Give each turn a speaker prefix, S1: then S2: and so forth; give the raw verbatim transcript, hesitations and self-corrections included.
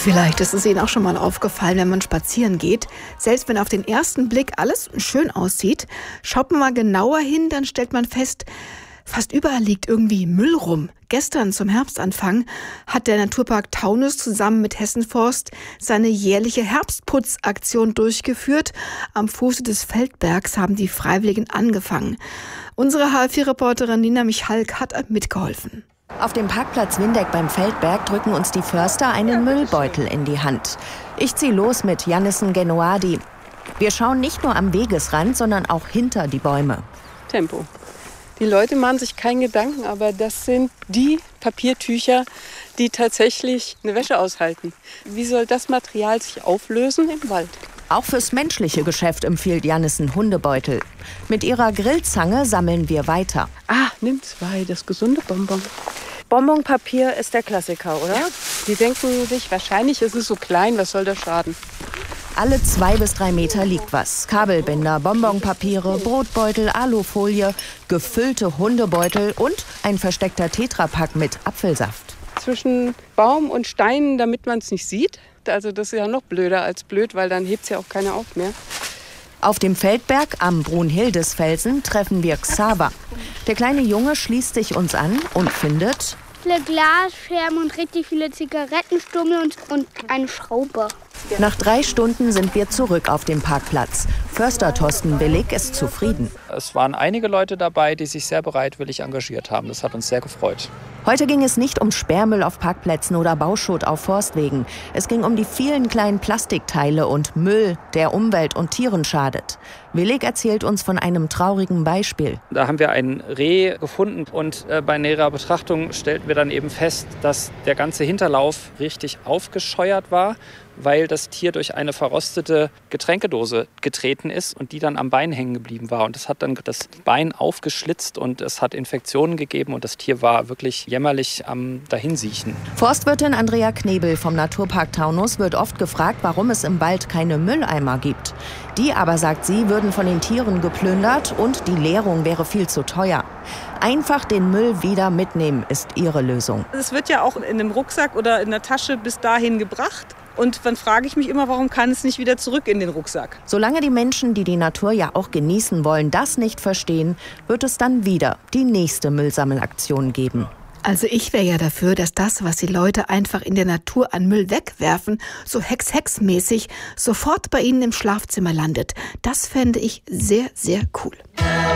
S1: Vielleicht ist es Ihnen auch schon mal aufgefallen, wenn man spazieren geht. Selbst wenn auf den ersten Blick alles schön aussieht, schaut man mal genauer hin, dann stellt man fest, fast überall liegt irgendwie Müll rum. Gestern zum Herbstanfang hat der Naturpark Taunus zusammen mit Hessenforst seine jährliche Herbstputzaktion durchgeführt. Am Fuße des Feldbergs haben die Freiwilligen angefangen. Unsere H L vier-Reporterin Nina Michalk hat mitgeholfen.
S2: Auf dem Parkplatz Windeck beim Feldberg drücken uns die Förster einen Müllbeutel in die Hand. Ich ziehe los mit Jannissen Genoadi. Wir schauen nicht nur am Wegesrand, sondern auch hinter die Bäume.
S3: Tempo. Die Leute machen sich keinen Gedanken, aber das sind die Papiertücher, die tatsächlich eine Wäsche aushalten. Wie soll das Material sich auflösen im Wald?
S2: Auch fürs menschliche Geschäft empfiehlt Jannissen Hundebeutel. Mit ihrer Grillzange sammeln wir weiter.
S3: Ah, nimm zwei, das gesunde Bonbon.
S4: Bonbonpapier ist der Klassiker, oder?
S3: Ja. Die denken sich, wahrscheinlich ist es so klein, was soll das schaden?
S2: Alle zwei bis drei Meter liegt was. Kabelbinder, Bonbonpapiere, Brotbeutel, Alufolie, gefüllte Hundebeutel und ein versteckter Tetrapack mit Apfelsaft.
S3: Zwischen Baum und Steinen, damit man es nicht sieht. Also das ist ja noch blöder als blöd, weil dann hebt es ja auch keiner auf mehr.
S2: Auf dem Feldberg am Brunhildesfelsen treffen wir Xaver. Der kleine Junge schließt sich uns an und findet
S5: viele Glasscherben und richtig viele Zigarettenstummel und, und eine Schraube.
S2: Nach drei Stunden sind wir zurück auf dem Parkplatz. Förster Thorsten Willig ist zufrieden.
S6: Es waren einige Leute dabei, die sich sehr bereitwillig engagiert haben. Das hat uns sehr gefreut.
S2: Heute ging es nicht um Sperrmüll auf Parkplätzen oder Bauschutt auf Forstwegen. Es ging um die vielen kleinen Plastikteile und Müll, der Umwelt und Tieren schadet. Willig erzählt uns von einem traurigen Beispiel.
S6: Da haben wir ein Reh gefunden und äh, bei näherer Betrachtung stellten wir dann eben fest, dass der ganze Hinterlauf richtig aufgescheuert war, weil das Tier durch eine verrostete Getränkedose getreten ist und die dann am Bein hängen geblieben war. Und das hat dann das Bein aufgeschlitzt und es hat Infektionen gegeben und das Tier war wirklich jämmerlich am Dahinsiechen.
S2: Forstwirtin Andrea Knebel vom Naturpark Taunus wird oft gefragt, warum es im Wald keine Mülleimer gibt. Die aber, sagt sie, würden von den Tieren geplündert und die Leerung wäre viel zu teuer. Einfach den Müll wieder mitnehmen ist ihre Lösung.
S4: Es wird ja auch in einem Rucksack oder in der Tasche bis dahin gebracht. Und dann frage ich mich immer, warum kann es nicht wieder zurück in den Rucksack?
S2: Solange die Menschen, die die Natur ja auch genießen wollen, das nicht verstehen, wird es dann wieder die nächste Müllsammelaktion geben.
S1: Also ich wäre ja dafür, dass das, was die Leute einfach in der Natur an Müll wegwerfen, so Hex-Hex-mäßig sofort bei ihnen im Schlafzimmer landet. Das fände ich sehr, sehr cool.